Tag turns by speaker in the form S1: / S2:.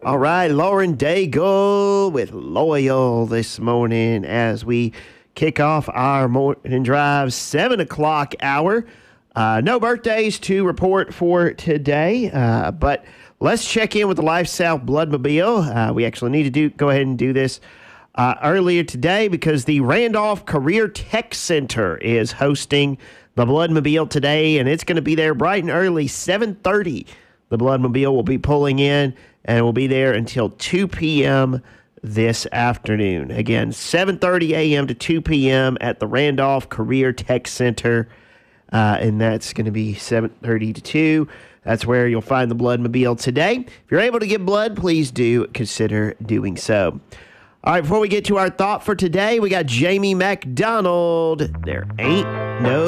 S1: All right, Lauren Daigle with Loyal this morning as we kick off our morning drive 7 o'clock hour. No birthdays to report for today, but let's check in with the Life South Bloodmobile. We actually need to go ahead and do this earlier today because the Randolph Career Tech Center is hosting the Bloodmobile today, and it's going to be there bright and early, 7:30. The Bloodmobile will be pulling in, and it will be there until 2 p.m. this afternoon. Again, 7:30 a.m. to 2 p.m. at the Randolph Career Tech Center, and that's going to be 7:30 to 2. That's where you'll find the Bloodmobile today. If you're able to get blood, please do consider doing so. All right, before we get to our thought for today, we got Jamie McDonald. There ain't no